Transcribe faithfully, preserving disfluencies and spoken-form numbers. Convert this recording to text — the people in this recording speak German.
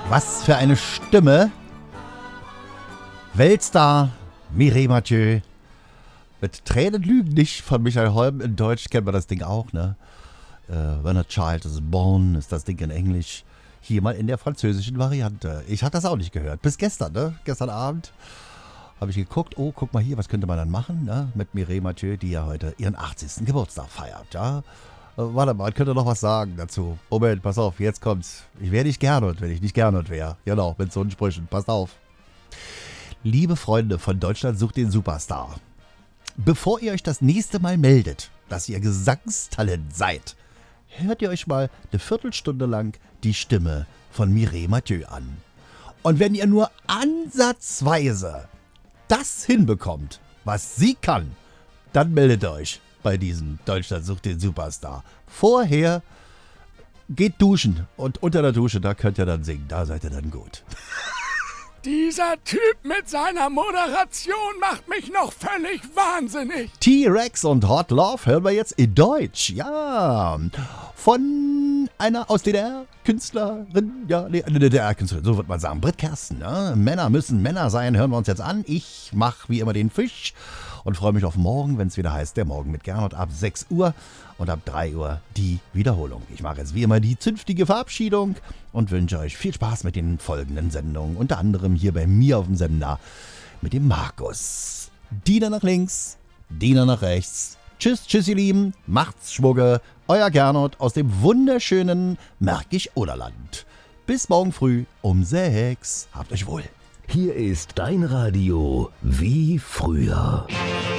Was für eine Stimme. Weltstar Mireille Mathieu. Mit Tränen lügen nicht von Michael Holm. In Deutsch kennt man das Ding auch, ne? Uh, When a Child is Born ist das Ding in Englisch. Hier mal in der französischen Variante. Ich hatte das auch nicht gehört. Bis gestern, ne? Gestern Abend habe ich geguckt. Oh, guck mal hier, was könnte man dann machen, ne? Mit Mireille Mathieu, die ja heute ihren achtzigsten Geburtstag feiert, ja? Uh, warte mal, könnt ihr noch was sagen dazu? Moment, pass auf, jetzt kommt's. Ich wäre nicht Gernot, wenn ich nicht Gernot wäre. Genau, mit so einen Sprüchen. Passt auf. Liebe Freunde von Deutschland sucht den Superstar. Bevor ihr euch das nächste Mal meldet, dass ihr Gesangstalent seid, hört ihr euch mal eine Viertelstunde lang die Stimme von Mireille Mathieu an. Und wenn ihr nur ansatzweise das hinbekommt, was sie kann, dann meldet euch bei diesem Deutschland sucht den Superstar. Vorher geht duschen und unter der Dusche, da könnt ihr dann singen, da seid ihr dann gut. Dieser Typ mit seiner Moderation macht mich noch völlig wahnsinnig. T-Rex und Hot Love hören wir jetzt in Deutsch. Ja, von einer aus D D R-Künstlerin. Ja, nee, eine D D R-Künstlerin, so würde man sagen. Britt Kersten. Ne? Männer müssen Männer sein, hören wir uns jetzt an. Ich mache wie immer den Fisch und freue mich auf morgen, wenn es wieder heißt, der Morgen mit Gernot ab sechs Uhr und ab drei Uhr die Wiederholung. Ich mache jetzt wie immer die zünftige Verabschiedung und wünsche euch viel Spaß mit den folgenden Sendungen. Unter anderem hier bei mir auf dem Sender mit dem Markus. Dina nach links, Dina nach rechts. Tschüss, tschüss ihr Lieben, macht's Schwugge. Euer Gernot aus dem wunderschönen Märkisch-Oderland. Bis morgen früh um sechs. Habt euch wohl. Hier ist dein Radio wie früher.